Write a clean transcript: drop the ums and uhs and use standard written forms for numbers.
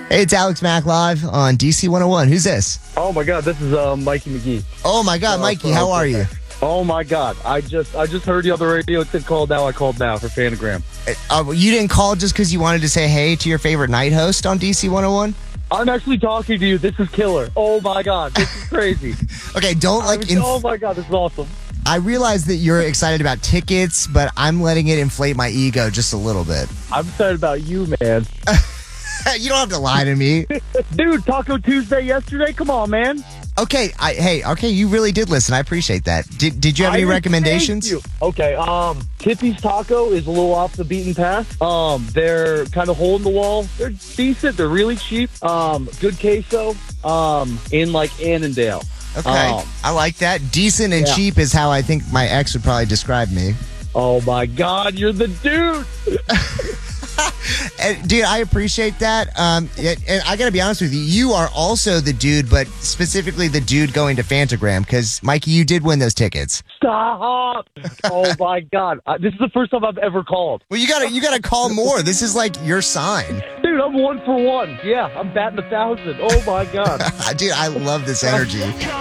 Hey, it's Alex Mack live on DC 101. Who's this? Oh my God, this is Mikey McGee. Oh my God, Mikey, how are you? Oh my God, I just heard you on the radio. It said call now. I called now for Fanagram. You didn't call just because you wanted to say hey to your favorite night host on DC 101? I'm actually talking to you. This is killer. Oh my God, this is crazy. Okay, don't oh my God, this is awesome. I realize that you're excited about tickets, but I'm letting it inflate my ego just a little bit. I'm excited about you, man. You don't have to lie to me. Dude, Taco Tuesday yesterday? Come on, man. Okay, you really did listen. I appreciate that. Did you have any recommendations? Thank you. Okay, Tippy's Taco is a little off the beaten path. They're kind of hole in the wall. They're decent. They're really cheap. Good queso. In like Annandale. Okay, I like that. Decent and cheap is how I think my ex would probably describe me. Oh my God, you're the dude. And, dude, I appreciate that. And I got to be honest with you, you are also the dude, but specifically the dude going to Fantagram, because, Mikey, you did win those tickets. Stop! Oh my God, this is the first time I've ever called. Well, you gotta call more. This is like your sign. Dude, I'm 1 for 1. Yeah, I'm batting 1,000. Oh my God. Dude, I love this energy.